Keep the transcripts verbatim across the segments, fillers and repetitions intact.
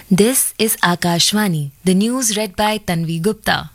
This is Akashvani, the news read by Tanvi Gupta.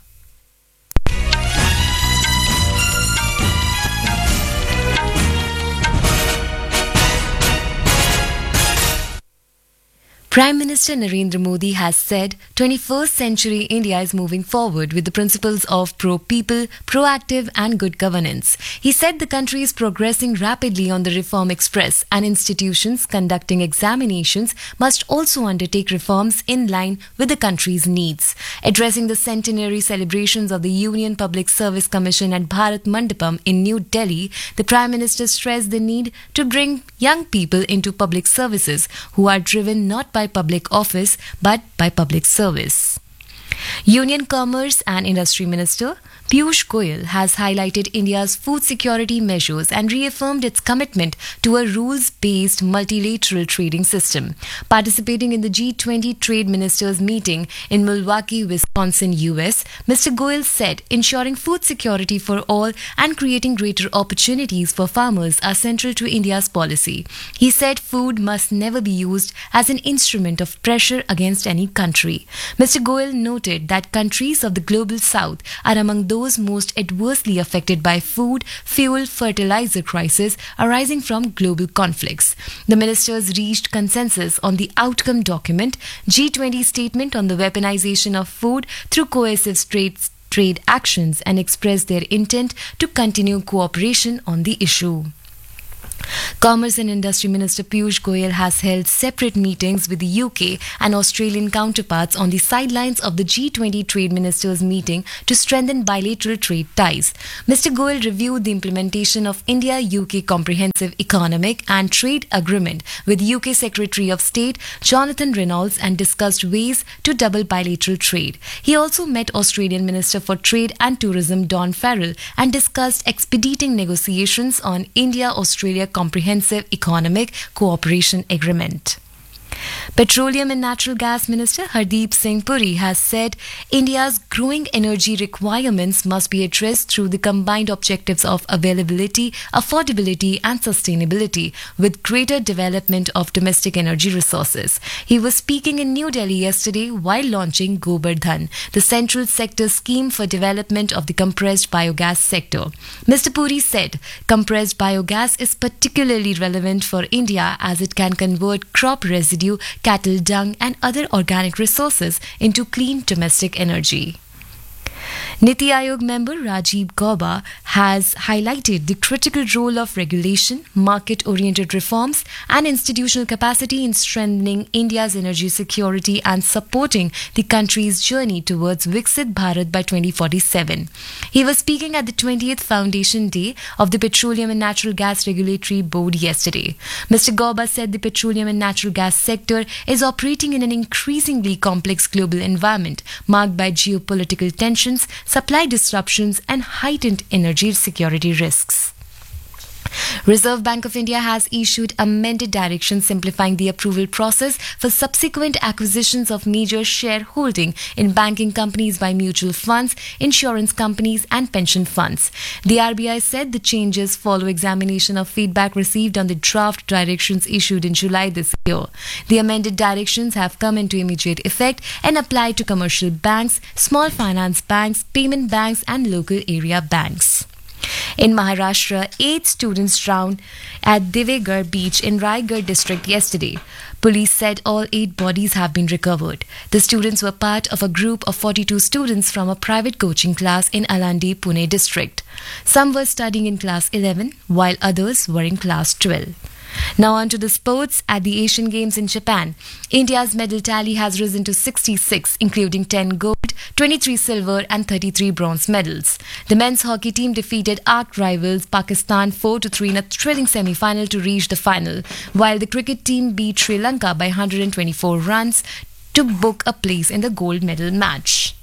Prime Minister Narendra Modi has said twenty-first century India is moving forward with the principles of pro-people, proactive and good governance. He said the country is progressing rapidly on the reform express and institutions conducting examinations must also undertake reforms in line with the country's needs. Addressing the centenary celebrations of the Union Public Service Commission at Bharat Mandapam in New Delhi, the Prime Minister stressed the need to bring young people into public services who are driven not by public office but by public service. Union Commerce and Industry Minister Piyush Goyal has highlighted India's food security measures and reaffirmed its commitment to a rules-based multilateral trading system. Participating in the G twenty Trade Ministers meeting in Milwaukee, Wisconsin, U S, Mister Goyal said ensuring food security for all and creating greater opportunities for farmers are central to India's policy. He said food must never be used as an instrument of pressure against any country. Mister Goyal noted that countries of the global south are among those most adversely affected by food, fuel, fertilizer crisis arising from global conflicts. The ministers reached consensus on the outcome document, G twenty statement on the weaponization of food through coercive trade, trade actions and expressed their intent to continue cooperation on the issue. Commerce and Industry Minister Piyush Goyal has held separate meetings with the U K and Australian counterparts on the sidelines of the G twenty Trade Ministers meeting to strengthen bilateral trade ties. Mister Goyal reviewed the implementation of India-U K Comprehensive Economic and Trade Agreement with U K Secretary of State Jonathan Reynolds and discussed ways to double bilateral trade. He also met Australian Minister for Trade and Tourism Don Farrell and discussed expediting negotiations on India-Australia Comprehensive Economic Cooperation Agreement. Petroleum and Natural Gas Minister Hardeep Singh Puri has said India's growing energy requirements must be addressed through the combined objectives of availability, affordability and sustainability with greater development of domestic energy resources. He was speaking in New Delhi yesterday while launching Gobardhan, the central sector scheme for development of the compressed biogas sector. Mister Puri said compressed biogas is particularly relevant for India as it can convert crop residue, cattle dung and other organic resources into clean domestic energy. Niti Aayog member Rajiv Gauba has highlighted the critical role of regulation, market-oriented reforms and institutional capacity in strengthening India's energy security and supporting the country's journey towards Viksit Bharat by twenty forty-seven. He was speaking at the twentieth Foundation Day of the Petroleum and Natural Gas Regulatory Board yesterday. Mister Gauba said the petroleum and natural gas sector is operating in an increasingly complex global environment marked by geopolitical tensions, supply disruptions and heightened energy security risks. Reserve Bank of India has issued amended directions simplifying the approval process for subsequent acquisitions of major shareholding in banking companies by mutual funds, insurance companies and pension funds. The R B I said the changes follow examination of feedback received on the draft directions issued in July this year. The amended directions have come into immediate effect and apply to commercial banks, small finance banks, payment banks and local area banks. In Maharashtra, eight students drowned at Divegarh beach in Raigad district yesterday. Police said all eight bodies have been recovered. The students were part of a group of forty-two students from a private coaching class in Alandi, Pune district. Some were studying in class eleven, while others were in class twelve. Now on to the sports. At the Asian Games in Japan, India's medal tally has risen to sixty-six, including ten gold, twenty-three silver and thirty-three bronze medals. The men's hockey team defeated arch rivals Pakistan four to three in a thrilling semi-final to reach the final, while the cricket team beat Sri Lanka by one hundred twenty-four runs to book a place in the gold medal match.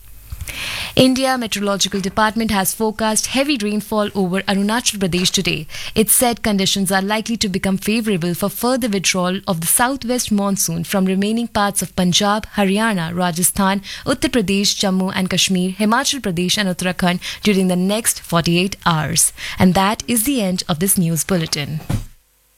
India Meteorological Department has forecast heavy rainfall over Arunachal Pradesh today. It said conditions are likely to become favourable for further withdrawal of the southwest monsoon from remaining parts of Punjab, Haryana, Rajasthan, Uttar Pradesh, Jammu and Kashmir, Himachal Pradesh and Uttarakhand during the next forty-eight hours. And that is the end of this news bulletin.